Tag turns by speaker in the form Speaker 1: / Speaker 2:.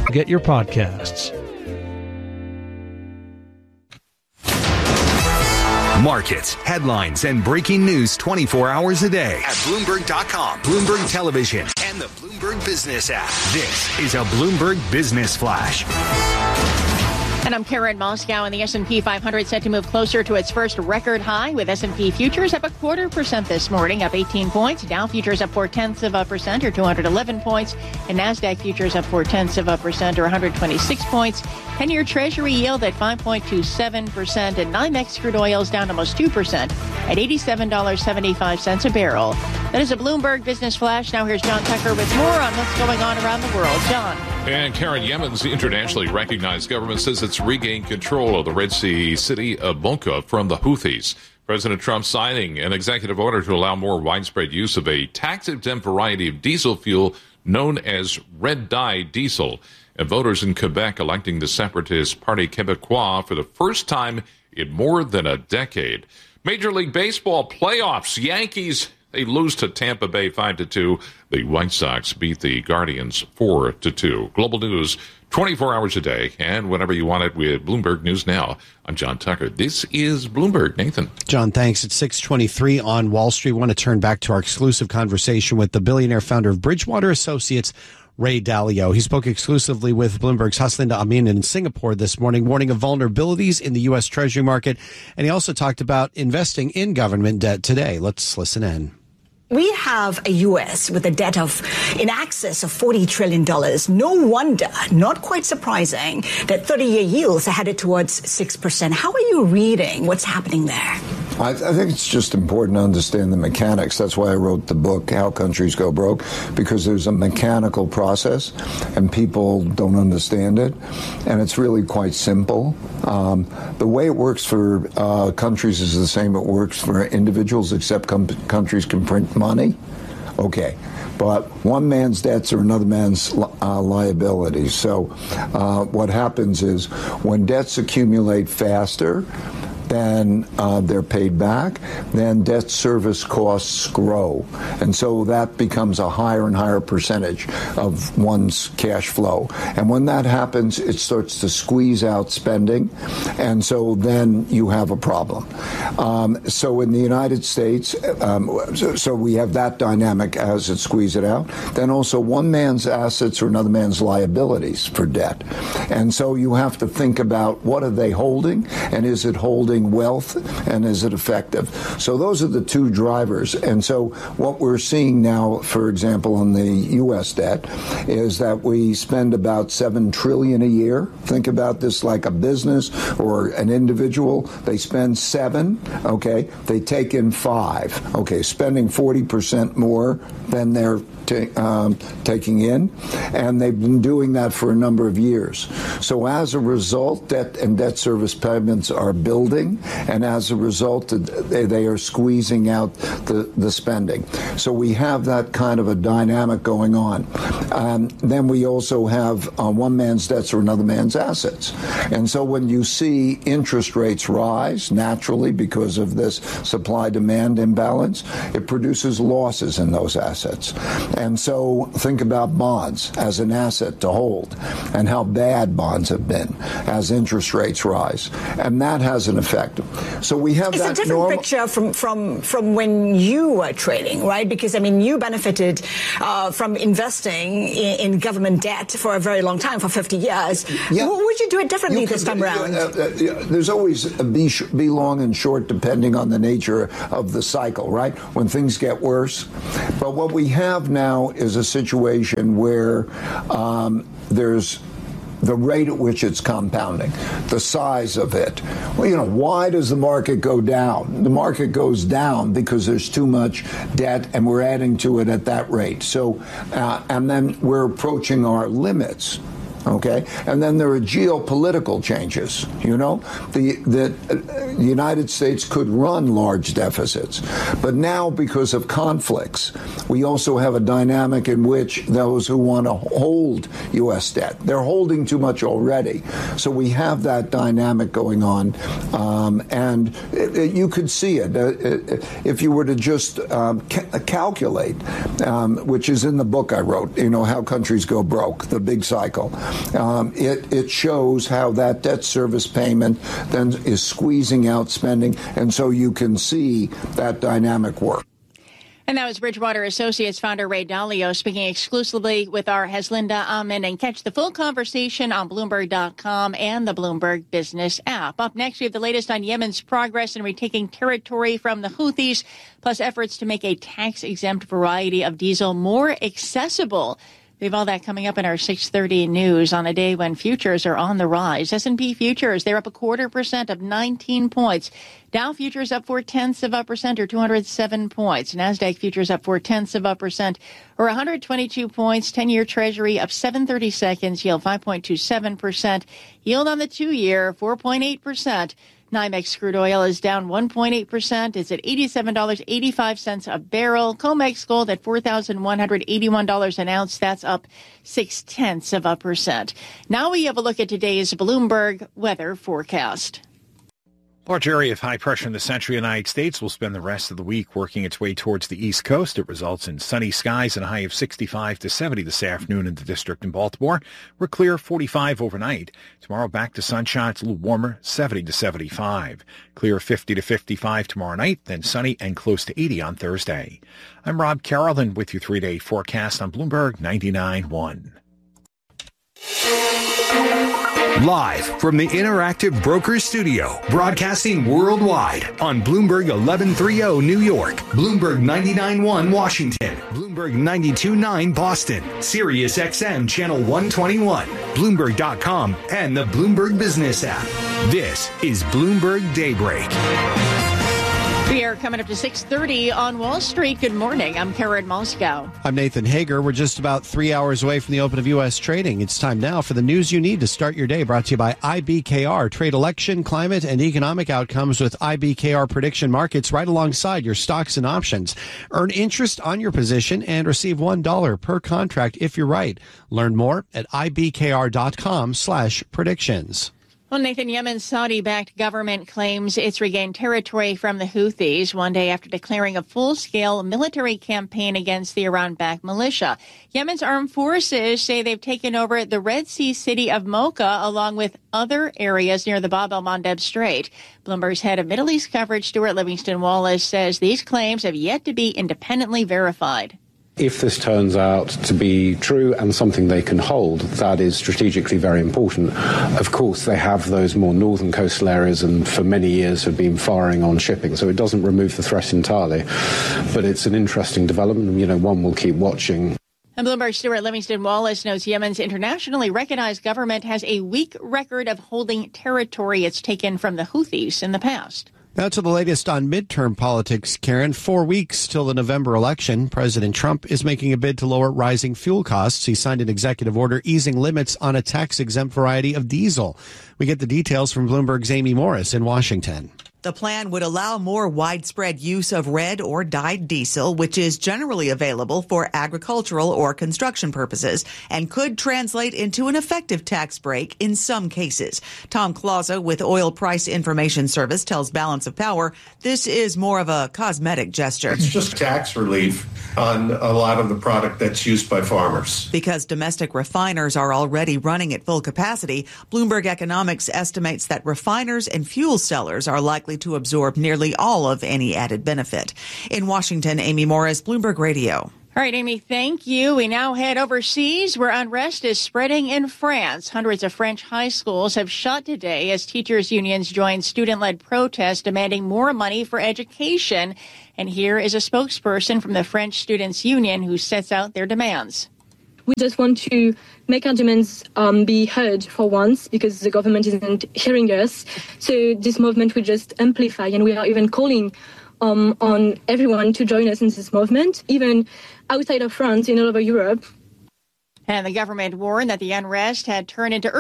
Speaker 1: get your podcasts.
Speaker 2: Markets, headlines, and breaking news 24 hours a day at Bloomberg.com, Bloomberg Television, and the Bloomberg Business app. This is a Bloomberg Business Flash.
Speaker 3: And I'm Karen Moscow, and the S&P 500 set to move closer to its first record high, with S&P futures up 0.25% this morning, up 18 points. Dow futures up 0.4% or 211 points, and NASDAQ futures up 0.4% or 126 points. 10-year Treasury yield at 5.27%, and NYMEX crude oil's down almost 2% at $87.75 a barrel. That is a Bloomberg Business Flash. Now here's John Tucker with more on what's going on around the world. John.
Speaker 4: And Karen, Yemen's internationally recognized government says it's regained control of the Red Sea city of Bunqa from the Houthis. President Trump signing an executive order to allow more widespread use of a tax-exempt variety of diesel fuel known as red dye diesel. And voters in Quebec electing the separatist Parti Québécois for the first time in more than a decade. Major League Baseball playoffs. Yankees, they lose to Tampa Bay 5-2. The White Sox beat the Guardians 4-2. Global news 24 hours a day, and whenever you want it with Bloomberg News Now. I'm John Tucker. This is Bloomberg. Nathan.
Speaker 5: John, thanks. It's 6:23 on Wall Street. I want to turn back to our exclusive conversation with the billionaire founder of Bridgewater Associates, Ray Dalio. He spoke exclusively with Bloomberg's Haslinda Amin in Singapore this morning, warning of vulnerabilities in the U.S. Treasury market. And he also talked about investing in government debt today. Let's listen in.
Speaker 6: We have a U.S. with a debt of in excess of $40 trillion. No wonder, not quite surprising, that 30-year yields are headed towards 6%. How are you reading what's happening there?
Speaker 7: I think it's just important to understand the mechanics. That's why I wrote the book, How Countries Go Broke, because there's a mechanical process and people don't understand it. And it's really quite simple. The way it works for countries is the same it works for individuals, except countries can print money. Okay. But one man's debts are another man's liabilities. So what happens is when debts accumulate faster, then they're paid back, then debt service costs grow. And so that becomes a higher and higher percentage of one's cash flow. And when that happens, it starts to squeeze out spending. And so then you have a problem. So in the United States, so we have that dynamic as it squeezes it out. Then also one man's assets are another man's liabilities for debt. And so you have to think about what are they holding, and is it holding wealth, and is it effective? So those are the two drivers. And so what we're seeing now, for example, on the U.S. debt, is that we spend about $7 trillion a year. Think about this like a business or an individual. They spend $7, okay? They take in $5, okay? Spending 40% more than they're taking in, and they've been doing that for a number of years. So as a result, debt and debt service payments are building, and as a result, they are squeezing out the spending. So we have that kind of a dynamic going on. Then we also have one man's debts or another man's assets. And so when you see interest rates rise naturally because of this supply-demand imbalance, it produces losses in those assets. And so think about bonds as an asset to hold and how bad bonds have been as interest rates rise. And that has an effect. So we have
Speaker 6: it's
Speaker 7: that
Speaker 6: a different picture from when you were trading, right? Because, I mean, you benefited from investing in government debt for a very long time, for 50 years. Yeah. Would you do it differently this time around?
Speaker 7: There's always a be long and short depending on the nature of the cycle, right? When things get worse. But what we have now is a situation where there's the rate at which it's compounding, the size of it. Well, you know, why does the market go down? The market goes down because there's too much debt and we're adding to it at that rate. So, and then we're approaching our limits. Okay, and then there are geopolitical changes. You know, the United States could run large deficits, but now because of conflicts, we also have a dynamic in which those who want to hold U.S. debt, they're holding too much already. So we have that dynamic going on, and you could see it if you were to just calculate, which is in the book I wrote. You know, How Countries Go Broke, the big cycle. it shows how that debt service payment then is squeezing out spending, and so you can see that dynamic work.
Speaker 3: And that was Bridgewater Associates founder Ray Dalio speaking exclusively with our Haslinda Amin. And catch the full conversation on Bloomberg.com and the Bloomberg Business app. Up next, we have the latest on Yemen's progress in retaking territory from the Houthis, plus efforts to make a tax-exempt variety of diesel more accessible. We have all that coming up in our 6:30 news on a day when futures are on the rise. S&P futures, they're up 0.25% up 19 points. Dow futures up 0.4% or 207 points. NASDAQ futures up 0.4% or 122 points. 10-year Treasury up 7/32, yield 5.27%. Yield on the 2-year 4.8%. NYMEX crude oil is down 1.8%. It's at $87.85 a barrel. COMEX gold at $4,181 an ounce. That's up 0.6%. Now we have a look at today's Bloomberg weather forecast.
Speaker 1: Large area of high pressure in the central United States will spend the rest of the week working its way towards the East Coast. It results in sunny skies and a high of 65 to 70 this afternoon in the district in Baltimore. We're clear 45 overnight. Tomorrow back to sunshine. It's a little warmer, 70 to 75. Clear 50 to 55 tomorrow night, then sunny and close to 80 on Thursday. I'm Rob Carrollton with your 3-day forecast on Bloomberg 99.1.
Speaker 2: Live from the Interactive Brokers Studio, broadcasting worldwide on Bloomberg 1130 New York, Bloomberg 99.1 Washington, Bloomberg 92.9 Boston, Sirius XM Channel 121, Bloomberg.com, and the Bloomberg Business app. This is Bloomberg Daybreak.
Speaker 3: We are coming up to 6:30 on Wall Street. Good morning. I'm Karen Moscow.
Speaker 5: I'm Nathan Hager. We're just about 3 hours away from the open of U.S. trading. It's time now for the news you need to start your day, brought to you by IBKR. Trade election, climate, and economic outcomes with IBKR prediction markets right alongside your stocks and options. Earn interest on your position and receive $1 per contract if you're right. Learn more at ibkr.com/predictions.
Speaker 3: Well, Nathan, Yemen's Saudi-backed government claims it's regained territory from the Houthis one day after declaring a full-scale military campaign against the Iran-backed militia. Yemen's armed forces say they've taken over the Red Sea city of Mocha along with other areas near the Bab el-Mandeb Strait. Bloomberg's head of Middle East coverage, Stuart Livingston Wallace, says these claims have yet to be independently verified.
Speaker 8: If this turns out to be true and something they can hold, that is strategically very important. Of course, they have those more northern coastal areas and for many years have been firing on shipping, so it doesn't remove the threat entirely. But it's an interesting development, one we'll keep watching.
Speaker 3: And Bloomberg's Stuart Livingston Wallace notes Yemen's internationally recognized government has a weak record of holding territory it's taken from the Houthis in the past.
Speaker 5: Now to the latest on midterm politics, Karen. 4 weeks till the November election. President Trump is making a bid to lower rising fuel costs. He signed an executive order easing limits on a tax-exempt variety of diesel. We get the details from Bloomberg's Amy Morris in Washington.
Speaker 9: The plan would allow more widespread use of red or dyed diesel, which is generally available for agricultural or construction purposes, and could translate into an effective tax break in some cases. Tom Clausa with Oil Price Information Service tells Balance of Power this is more of a cosmetic gesture.
Speaker 10: It's just tax relief on a lot of the product that's used by farmers.
Speaker 9: Because domestic refiners are already running at full capacity, Bloomberg Economics estimates that refiners and fuel sellers are likely to absorb nearly all of any added benefit. In Washington, Amy Morris, Bloomberg Radio.
Speaker 3: All right, Amy, thank you. We now head overseas where unrest is spreading in France. Hundreds of French high schools have shut today as teachers' unions join student-led protests demanding more money for education. And here is a spokesperson from the French Students' Union who sets out their demands.
Speaker 11: We just want to make our demands be heard for once because the government isn't hearing us. So this movement will just amplify, and we are even calling on everyone to join us in this movement, even outside of France and all over Europe.
Speaker 3: And the government warned that the unrest had turned into